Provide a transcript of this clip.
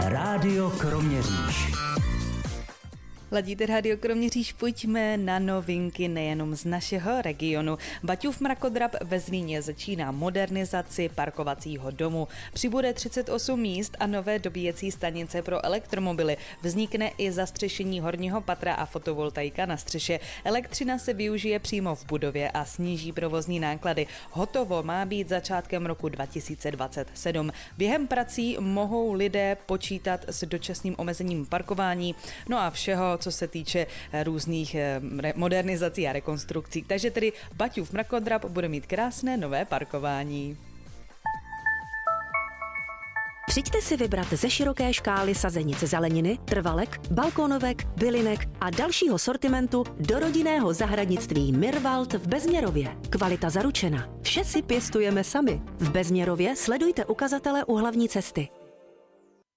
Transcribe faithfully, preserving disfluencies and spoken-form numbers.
Rádio Kroměříž. Ladíte Rádio Kroměříž, pojďme na novinky nejenom z našeho regionu. Baťův mrakodrap ve Zlíně začíná modernizaci parkovacího domu. Přibude třicet osm míst a nové dobíjecí stanice pro elektromobily. Vznikne i zastřešení horního patra a fotovoltaika na střeše. Elektřina se využije přímo v budově a sníží provozní náklady. Hotovo má být začátkem roku dva tisíce dvacet sedm. Během prací mohou lidé počítat s dočasným omezením parkování, no a všeho, co se týče různých modernizací a rekonstrukcí. Takže tedy Baťův mrakodrap bude mít krásné nové parkování. Přijďte si vybrat ze široké škály sazenic zeleniny, trvalek, balkónovek, bylinek a dalšího sortimentu do rodinného zahradnictví Mirwald v Bezměrově. Kvalita zaručena. Vše si pěstujeme sami. V Bezměrově sledujte ukazatele u hlavní cesty.